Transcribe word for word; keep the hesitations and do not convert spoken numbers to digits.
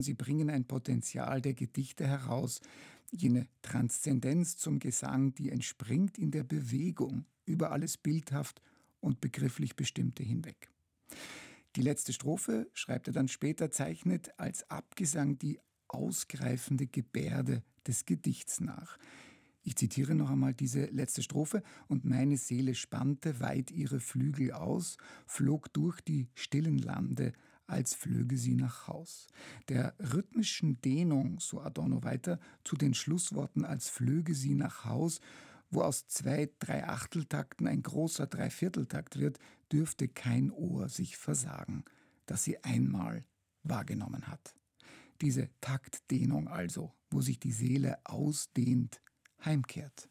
Sie bringen ein Potenzial der Gedichte heraus, jene Transzendenz zum Gesang, die entspringt in der Bewegung über alles bildhaft und begrifflich Bestimmte hinweg. Die letzte Strophe, schreibt er dann später, zeichnet als Abgesang die ausgreifende Gebärde des Gedichts nach. Ich zitiere noch einmal diese letzte Strophe: „Und meine Seele spannte weit ihre Flügel aus, flog durch die stillen Lande, als flöge sie nach Haus." Der rhythmischen Dehnung, so Adorno weiter, zu den Schlussworten „als flöge sie nach Haus", wo aus zwei Dreiachteltakten ein großer Dreivierteltakt wird, dürfte kein Ohr sich versagen, das sie einmal wahrgenommen hat. Diese Taktdehnung also, wo sich die Seele ausdehnt, heimkehrt.